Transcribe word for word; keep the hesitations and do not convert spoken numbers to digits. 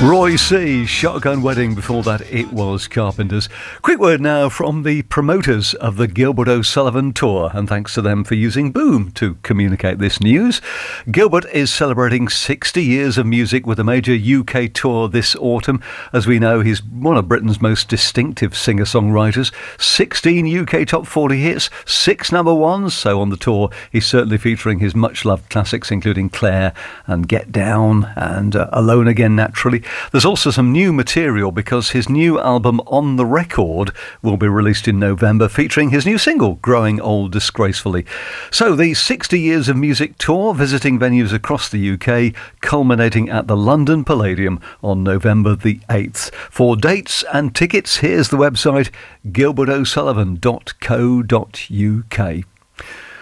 Roy C. Shotgun Wedding. Before that, it was Carpenters. Quick word now from the promoters of the Gilbert O'Sullivan Tour, and thanks to them for using Boom to communicate this news. Gilbert is celebrating sixty years of music with a major U K tour this autumn. As we know, he's one of Britain's most distinctive singer-songwriters. sixteen U K top forty hits, six number ones. So on the tour, he's certainly featuring his much-loved classics, including Claire and Get Down and uh, Alone Again, naturally. There's also some new material because his new album On the Record will be released in November, featuring his new single, Growing Old Disgracefully. So the sixty Years of Music tour, visiting venues across the U K, culminating at the London Palladium on November the eighth. For dates and tickets, here's the website, gilbert o'sullivan dot co dot uk.